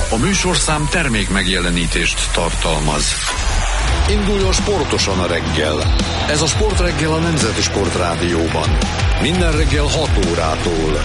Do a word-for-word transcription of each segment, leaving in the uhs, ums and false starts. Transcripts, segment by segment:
A műsorszám termék megjelenítést tartalmaz. Induljon sportosan a reggel. Ez a Sportreggel a Nemzeti Sportrádióban. Minden reggel hat órától.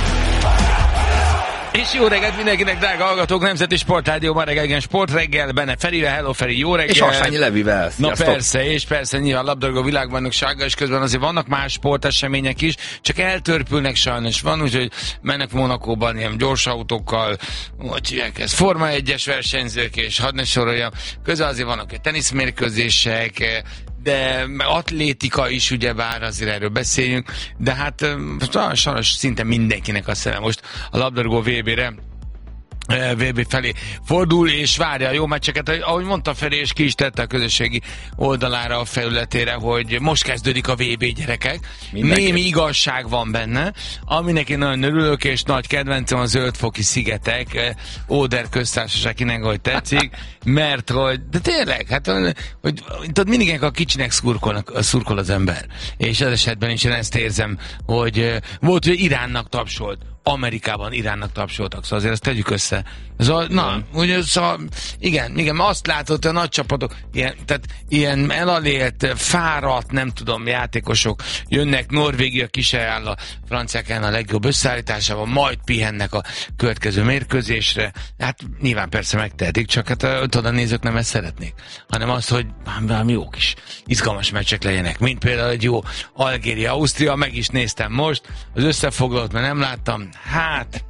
És jó reggelt mindenkinek, drága hallgatók, Nemzeti Sportrádióban reggel, Sportreggel, benne Ferivel, hello Feri, jó reggel. És Harsányi Levivel. Na persze, és persze nyilván labdarúgó világbajnoksággal, és közben azért vannak más sportesemények is, csak eltörpülnek sajnos. Van úgy, hogy mennek Monakóban ilyen gyors autókkal, hogy hívják ezt, Forma egyes versenyzők, és hadd ne soroljam. Közben azért vannak teniszmérkőzések, de atlétika is, ugyebár azért erről beszéljünk, de hát sajnos szinte mindenkinek a szeme most a labdarúgó vé bé-re vé bé felé fordul, és várja a jó meccseket, ahogy mondta Feri, és ki is tette a közösségi oldalára, a felületére, hogy most kezdődik a vé bé, gyerekek. Mindenki. Némi igazság van benne, aminek én nagyon örülök, és nagy kedvencem a Zöldfoki szigetek, Óder köztársaság, kinek hogy tetszik, mert hogy, de tényleg, hát, hogy tudod, mindig a kicsinek szurkolnak, szurkol az ember, és az esetben is én ezt érzem, hogy volt, hogy Iránnak tapsolt, Amerikában Iránnak tapsoltak, szóval azért ezt tegyük össze. Szóval, na, ugye, szóval, igen, igen, azt látod, hogy a nagy csapatok, ilyen, tehát ilyen elalélt, fáradt, nem tudom, játékosok jönnek, Norvégia kisajánl a franciák ellen a legjobb összeállításával, majd pihennek a következő mérkőzésre. Hát nyilván persze megtehetik, csak hát tudod, a nézők nem ezt szeretnék, hanem azt, hogy valami jó kis izgalmas meccsek legyenek, mint például egy jó Algéria-Ausztria, meg is néztem most, az összefoglalót, mert nem láttam. Hát,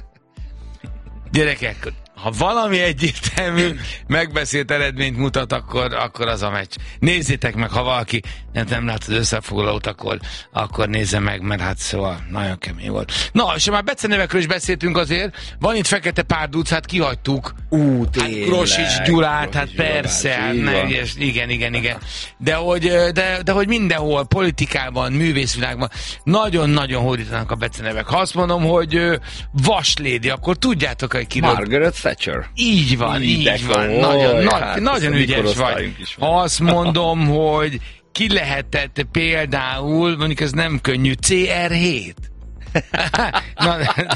gyerekek, ha valami egyértelmű, megbeszélt eredményt mutat, akkor, akkor az a meccs. Nézzétek meg, ha valaki nem, nem lát az összefoglalót, akkor, akkor nézze meg, mert hát szóval nagyon kemény volt. Na, és már becenevekről is beszéltünk azért, van itt Fekete Párduc, hát kihagytuk. Ú, tényleg. Hát Grosics Gyulát, hát Grosics persze, hát Gyulát, meg, és, igen, igen, igen. De hogy, de, de hogy mindenhol, politikában, művészvilágban nagyon-nagyon hódítanak a becenevek. Ha azt mondom, hogy Vaslédi, akkor tudjátok, hogy kiről... Margaret Thatcher. Így van, így, így van. Ó, nagyon hát nagy, nagyon ügyes vagy. Ha azt mondom, hogy ki lehetett például, mondjuk ez nem könnyű, cé er hét. Na,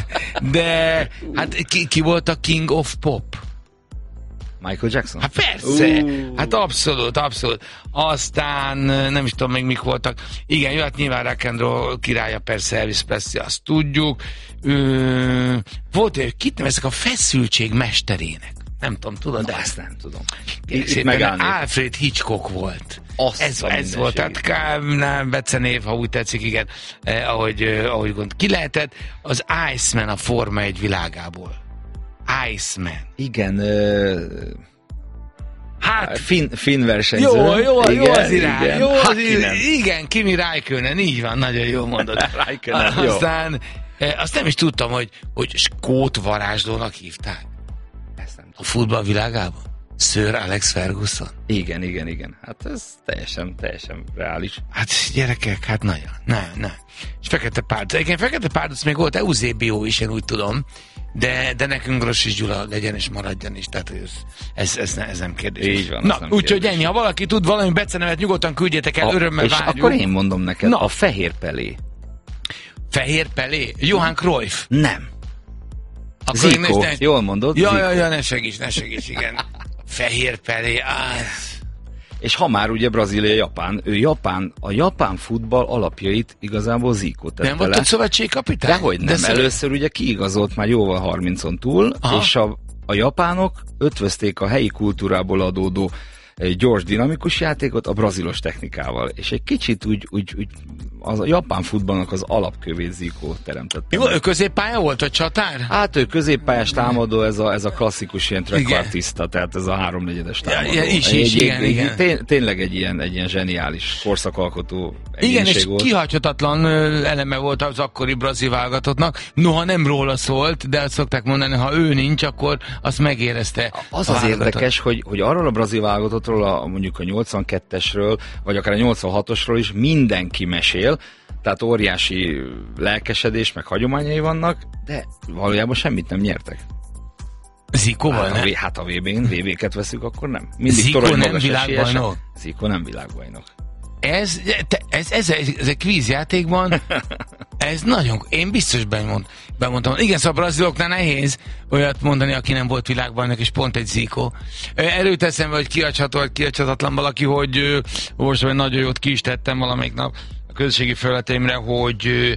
de hát ki, ki volt a King of Pop? Michael Jackson? Hát persze, uh. hát abszolút, abszolút. Aztán nem is tudom még mik voltak. Igen, jó, hát nyilván rock and roll királya, persze Elvis Presley, azt tudjuk. Ö, volt, hogy kit neveztek a feszültség mesterének. Nem tudom, tudod? De ezt nem tudom. Alfred Hitchcock volt. Azt ez ez volt, tehát becenév, ha úgy tetszik, igen, eh, ahogy, eh, ahogy gond. Ki lehetett az Iceman a Forma egy világából? Iceman. Igen, uh, hát fin, fin versenyző. Jó, jó, igen, jó az irány. igen. Jó az irány. Igen, Kimi Räikkönen, így van, nagyon jó mondod. Räikkönen, Aztán eh, azt nem is tudtam, hogy, hogy skót varázslónak hívták. Ezt nem tudom. A futball világában? Sir Alex Ferguson? Igen, igen, igen. Hát ez teljesen, teljesen reális. Hát gyerekek, hát nagyon, nem, nem. És Fekete Párduc. Igen, Fekete Párduc még volt Eusebio is, én úgy tudom, de, de nekünk Grosics Gyula legyen és maradjon is, tehát ez, ez, ez, ne, ez nem kérdés. Így van. Na, úgyhogy ennyi, ha valaki tud valami becenevet, nyugodtan küldjétek el, a, örömmel és várjuk. akkor én mondom neked, Na. a Fehér Pelé. Fehér Pelé? Johan Cruyff? Nem. Akkor Zico, ne, jól mondod? Ja, Zico. ja, ja, ne segíts, ne segíts, igen. Fehér Pelé, áh. És ha már ugye Brazília, Japán, ő Japán, a japán futball alapjait igazából Zico tette Nem volt le. ott szövetségkapitány? Dehogy nem, De szövet... először ugye kiigazolt már jóval harmincon túl, aha. És a, a japánok ötvözték a helyi kultúrából adódó egy gyors, dinamikus játékot a brazilos technikával, és egy kicsit úgy, úgy, úgy az a japán futballnak az alapkövét Zico teremtette. Jó, ő középpálya volt, a csatár? Hát ő középpályás támadó, ez a, ez a klasszikus ilyen trequartista, tehát ez a háromnegyedes támadó. Ja, is, egy, is, egy, igen, egy, igen. Tény, tényleg egy ilyen, egy ilyen zseniális korszakalkotó igen, és volt. kihagyhatatlan eleme volt az akkori brazil válogatottnak. Noha nem róla szólt, de azt szokták mondani, ha ő nincs, akkor azt megérezte. Az az érdekes, hogy, hogy arról a brazil válogatottról, a, mondjuk a nyolcvankettesről, vagy akár a nyolcvanhatosról is mindenki mesél, tehát óriási lelkesedés, meg hagyományai vannak, de valójában semmit nem nyertek. Zikóval hát, nem? Hát a vé bén, vé béket veszünk, akkor nem. Mindig Zico torony nem magas világbajnok? Zico nem világbajnok. ez, ez, ez, ez, ez egy kvízjátékban, ez nagyon, én biztos bemond, bemondtam. Igen, szóval a braziloknál nehéz olyat mondani, aki nem volt világbajnok, és pont egy Zico. Erőt eszembe, hogy kiadható, vagy kiadhatatlan valaki, hogy most nagyon jót ki is tettem valamelyik nap a közösségi felületeimre, hogy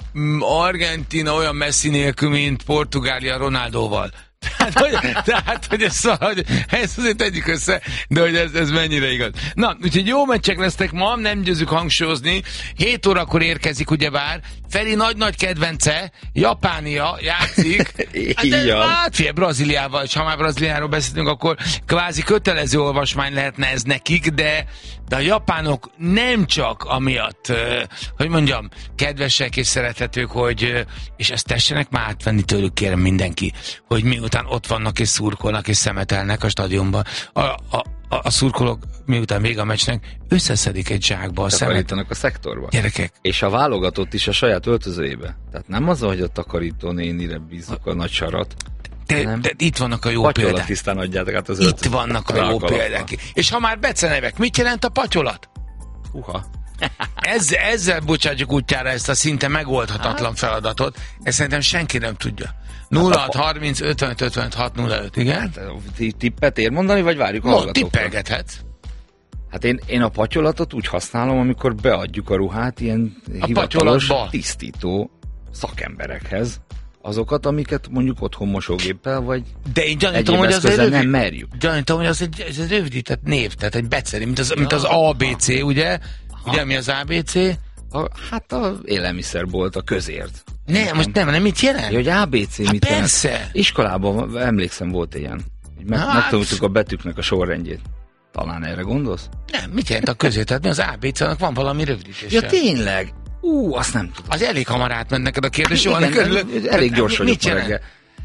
Argentína olyan Messi nélkül, mint Portugália Ronaldóval. Tehát, hogy, tehát, hogy ez, hogy ez azért tegyük össze, de hogy ez, ez mennyire igaz. Na, úgyhogy jó meccsek lesznek ma, nem győzzük hangsúlyozni. hét órakor érkezik ugyebár. Feri nagy-nagy kedvence, Japánia játszik. Hát, hát fél Brazíliával, és ha már Brazíliáról beszélünk, akkor kvázi kötelező olvasmány lehetne ez nekik, de, de a japánok nem csak amiatt, hogy mondjam, kedvesek és szerethetők, hogy, és ezt tessenek már átvenni tőlük, kérem mindenki, hogy miután ott vannak és szurkolnak és szemetelnek a stadionban, a, a, a, a szurkolók miután vége a meccsnek összeszedik egy zsákba a szemet. Takarítanak a szektorba. Gyerekek. És a válogatott is a saját öltözőjébe. Tehát nem az, hogy a takarító nénire bízzuk a nagy sarat. De, de itt vannak a jó példák. Patyolat tisztán adjátok át az öltözőt. Itt vannak a jó példák. És ha már becenevek, mit jelent a patyolat? Uha. Ezzel, ezzel bocsátjuk útjára ezt a szinte megoldhatatlan feladatot. Ezt szerintem senki nem tudja. nulla hat harminc ötvenöt ötvenöt hat nulla öt, igen? Hát, tippet ér mondani, vagy várjuk a no, hallgatókat? Tippelgethetsz. Hát én, én a patyolatot úgy használom, amikor beadjuk a ruhát ilyen a hivatalos tisztító szakemberekhez. Azokat, amiket mondjuk otthon mosógéppel, vagy de én gyanítom, hogy az egy nem merjük. Gyanítom, hogy az egy, ez egy rövidített név, tehát egy beceri, mint az, ja, mint az á bé cé, ugye? Aha. Ugye, mi az á bé cé? A, hát a élelmiszerbolt, a közért. Nem, most nem, nem, mit jelent? Ja, hogy á bé cé hát mit persze. Jelent? Iskolában emlékszem, volt ilyen. Meg, hát. Megtanultuk a betűknek a sorrendjét. Talán erre gondolsz? Nem, mit jelent a közért? Tehát mi az á bé cé-nak van valami rövidítése? Ja, tényleg? Ú, azt nem tudom. Az elég hamar átment neked a kérdés. Igen, igen, elég gyors vagyok ma reggel.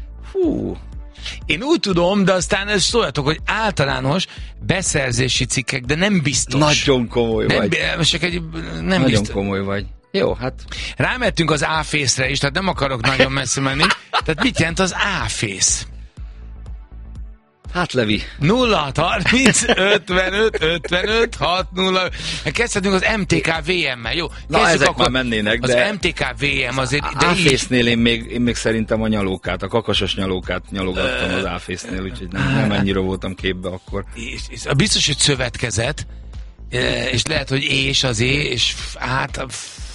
Fú. Én úgy tudom, de aztán ezt szóljatok, hogy általános beszerzési cikkek, de nem biztos. Nagyon komoly nem, vagy. Csak egy, nem nagyon biztos. komoly vagy. Jó, hát... Rámettünk az áfészre is, tehát nem akarok nagyon messze menni. Tehát mit jelent az áfész? Hát, Levi. nulla hat harminc ötvenöt ötvenöt hat nulla. Kezdhetünk az em té ká vé emmel, jó? Na, ezek már mennének, az de... Az em té ká vé em azért... Az áfésznél én még, én még szerintem a nyalókát, a kakasos nyalókát nyalogattam uh, az áfésznél, úgyhogy nem, nem ennyire voltam képbe akkor. És, és biztos, hogy szövetkezet, és lehet, hogy és az é, és hát...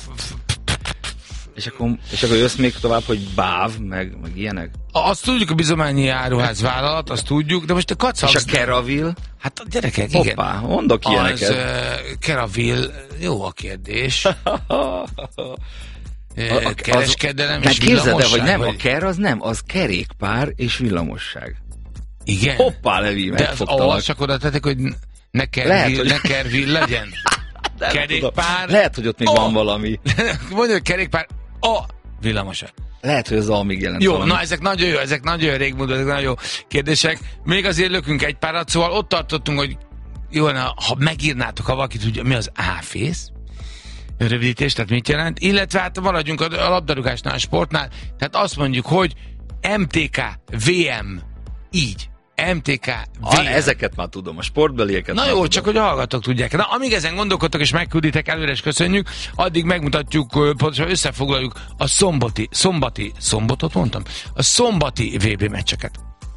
És akkor, és akkor jössz még tovább, hogy báv, meg, meg ilyenek? Azt tudjuk, a bizományi áruház vállalat, azt tudjuk, de most a kacagsz... És a Keravil? Hát a gyerekek, hoppá, igen. Hoppá, mondok ilyeneket. Az uh, Keravil, jó a kérdés. a, a, kereskedelem az, és villamosság. Képzeld el, hogy nem, vagy? A ker az nem, az kerékpár és villamosság. Igen? Hoppá, Levi, megfogtalak. De az csak oda tettek, hogy ne Kervil, hogy... ne Kervil legyen. Kerékpár... Lehet, hogy ott még oh. van valami. Mondja, hogy kerékpár a villamosak. Lehet, hogy az almig jelent jó, valami. Na ezek nagyon jó, ezek nagyon régmúló, ezek nagyon jó kérdések. Még azért lökünk egy párat, szóval ott tartottunk, hogy jó, ha megírnátok, ha valaki tudja, mi az áfész, rövidítés, tehát mit jelent, illetve hát maradjunk a labdarúgásnál, a sportnál, tehát azt mondjuk, hogy em té ká vé em, így. em té ká vé em. Ah, ezeket már tudom, a sportbelieket. Na jó, tudom. Csak hogy a hallgatók tudják. Na, amíg ezen gondolkodtok és megkülditek, előre is köszönjük, addig megmutatjuk, pontosan összefoglaljuk a szombati, szombati, szombatot mondtam? A szombati vé bé meccseket.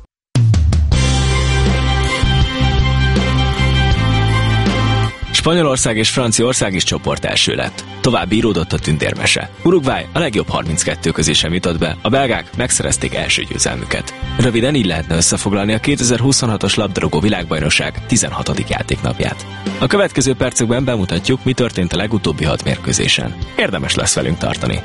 Spanyolország és Franciaország is csoport első lett. Tovább íródott a tündérmese. Uruguay a legjobb harminckettő közé sem jutott be, a belgák megszerezték első győzelmüket. Röviden így lehetne összefoglalni a kétezer-huszonhatos labdarúgó világbajnokság tizenhatodik játéknapját. A következő percekben bemutatjuk, mi történt a legutóbbi hat mérkőzésen. Érdemes lesz velünk tartani.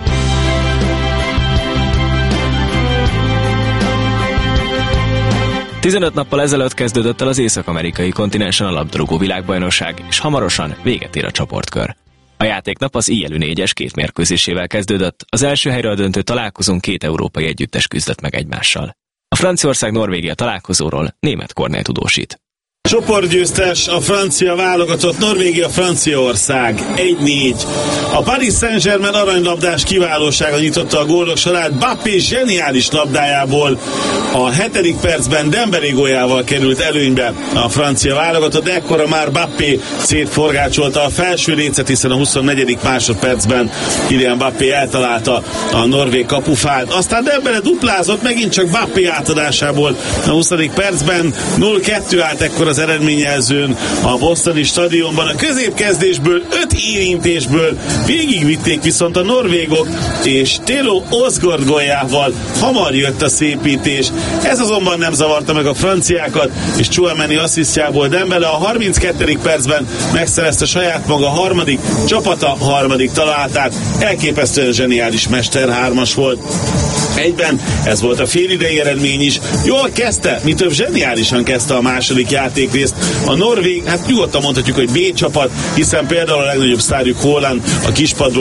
tizenöt nappal ezelőtt kezdődött el az észak-amerikai kontinensen a labdarúgó világbajnokság, és hamarosan véget ér a csoportkör. A játéknap az éjjelű négyes két mérkőzésével kezdődött, az első helyről döntő találkozón két európai együttes küzdött meg egymással. A Franciaország-Norvégia találkozóról Németh Kornél tudósít. Csoportgyőztes a francia válogatott, Norvégia, Franciaország egy négy. A Paris Saint-Germain aranylabdás kiválósága nyitotta a gólok sorát. Mbappé zseniális labdájából a hetedik percben Dembélé góljával került előnybe a francia válogatott, de ekkora már Mbappé szétforgácsolta a felső lécet, hiszen a huszonnegyedik másodpercben Kylian Mbappé eltalálta a norvég kapufát. Aztán Dembélé duplázott, megint csak Mbappé átadásából a huszadik percben. nulla kettő állt ekkor az eredményjelzőn a bostoni stadionban. A középkezdésből, öt érintésből végigvitték viszont a norvégok, és Telo Osgård góljával hamar jött a szépítés. Ez azonban nem zavarta meg a franciákat, és Tchouaméni asszisztjából Dembélé a harminckettedik percben megszerezte saját maga harmadik, csapata harmadik találatát. Elképesztően zseniális mester hármas volt. Egyben ez volt a félidei eredmény is. Jól kezdte, mi több zseniálisan kezdte a második játékrészt. A norvég, hát nyugodtan mondhatjuk, hogy B csapat, hiszen például a legnagyobb sztárjuk Haaland a kispadról